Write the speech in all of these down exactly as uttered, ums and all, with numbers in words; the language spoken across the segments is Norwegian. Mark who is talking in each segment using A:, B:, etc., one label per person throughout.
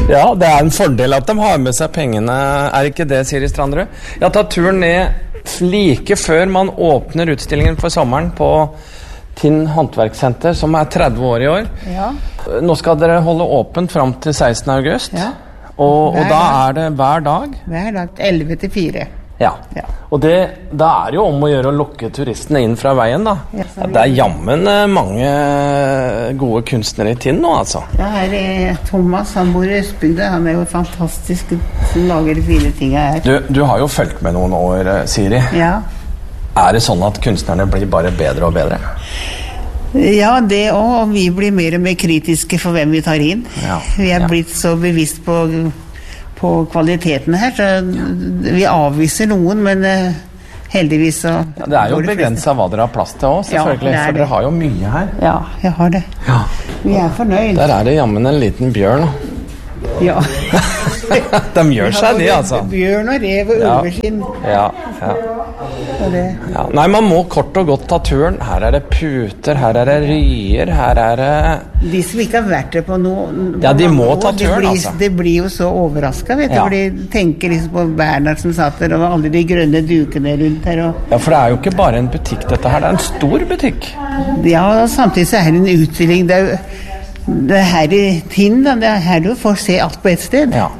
A: Ja, det er en fordel at de har med seg pengene. Er ikke det, Siri Stranderud? Jeg har tatt turen ned like før man åpner utstillingen for sommeren på Tinn Håndverkssenter, som er tretti år i år.
B: Ja.
A: Nå skal dere holde åpent fram til sekstende august.
B: Ja.
A: Og, og da er det hver dag?
B: Hver dag, elleve til fire.
A: Ja.
B: Ja.
A: Og det, da er det jo om å gjøre å lokke turistene inn fra veien, da.
B: Ja,
A: Ja, det er jammen eh, mange gode kunstnere i Tinn nå, altså.
B: Ja, her er Thomas, han bor i Østbygda. Han er jo fantastisk, som lager de fine tingene her.
A: Du, du har jo fulgt med noen år, eh, Siri.
B: Ja.
A: Er det sånn at kunstnerne blir bare bedre og bedre?
B: Ja, det også, og vi blir mer og mer kritiske for hvem vi tar inn.
A: Ja,
B: Vi er
A: ja.
B: blitt så bevisst på, på kvaliteten her, så vi avviser noen, men eh, heldigvis så...
A: Ja, det er jo
B: går de fleste.
A: begrenset hva dere har plass til også, selvfølgelig,
B: Ja, det er
A: for
B: det.
A: dere har jo mye her.
B: Ja, jeg har det.
A: Ja.
B: Vi er fornøyd.
A: Der er det jammen en liten bjørn.
B: Ja.
A: De gjør seg det, altså.
B: Bjørn og rev og
A: Ja.
B: ulveskinn.
A: Ja, ja.
B: Og det.
A: Ja, nei, man må kort og godt ta turen. Her er det puter, her er det ryer, her er det...
B: De som ikke har vært der på noe...
A: Ja, de må ta
B: det
A: turen,
B: blir,
A: altså.
B: Det blir jo så overrasket, vet du,
A: Ja.
B: for de tenker liksom på Bernhard som satt der, og alle de grønne dukene rundt her, og...
A: Ja, for det er jo ikke bare en butikk dette her, det er en stor butikk.
B: Ja, og samtidig så er det en utstilling, det er jo... Det er her i Tinn, da, det er her du får se alt på et sted.
A: Ja.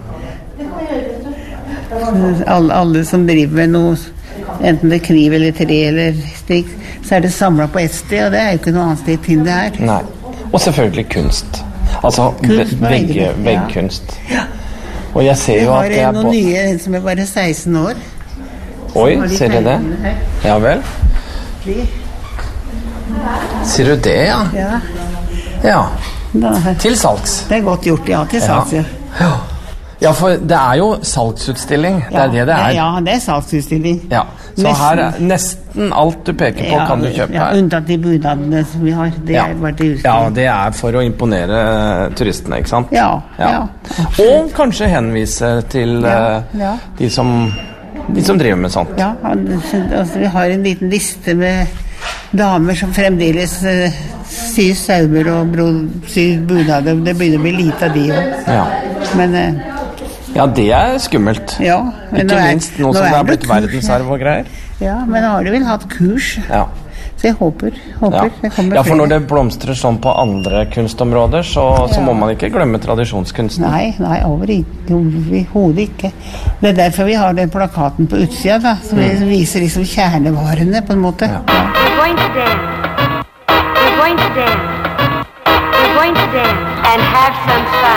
B: Alle, alle som driver med noe, enten det er kniv eller tre eller slik, så er det samlet på et sted, og det er jo ikke noe annet sted i Tinn det er.
A: Nei. Og selvfølgelig kunst. Altså
B: Kunst på
A: vegg,
B: veggene, ja.
A: veggkunst. Og jeg ser
B: Vi
A: jo
B: har
A: at det
B: eh,
A: er
B: noen
A: på...
B: nye, en som er bare seksten år.
A: Oi,
B: som har de
A: ser du det?
B: tegningene her.
A: Ja vel?
B: De,
A: Ser du det, ja?
B: ja,
A: Ja.
B: da,
A: Til salgs.
B: det er godt gjort, ja, til salgs, ja.
A: Ja. Ja, for det er jo salgsutstilling. Det er det det er.
B: Ja, det er salgsutstilling.
A: Ja. Så
B: Nesten.
A: her er nesten alt du peker på,
B: Ja,
A: kan du kjøpe
B: ja,
A: her.
B: unntatt de budadene som vi har. Det
A: Ja.
B: er bare til
A: Ja,
B: utstilling.
A: det er for å imponere turistene, ikke sant?
B: Ja, ja.
A: Og kanskje henvise til
B: Ja,
A: eh,
B: ja.
A: de, som, de som driver med sånt.
B: Ja, han- altså, vi har en liten liste med damer som fremdeles uh, syr sauer og bro- syr bunader. Det begynner å bli lite av de også.
A: Ja.
B: Men eh,
A: Ja, det er skummelt.
B: ja. Men
A: Ikke
B: nå er-
A: minst nå
B: nå
A: som det
B: er
A: er blitt
B: kurs her.
A: verdensarv og greier.
B: Ja, men nå har de vel hatt kurs.
A: Ja.
B: Så jeg håper, håper
A: Ja.
B: det kommer
A: ja, for når
B: flere.
A: det blomstrer sånn på andre kunstområder, så, så
B: Ja.
A: må man ikke glemme tradisjonskunsten.
B: Nei, nei, overhodet ikke. Det er derfor vi har den plakaten på utsida, da, som
A: Mm.
B: viser liksom kjernevarene, på en måte.
A: Ja.
C: We're going to dance. We're going to dance. We're going to dance and have some fun.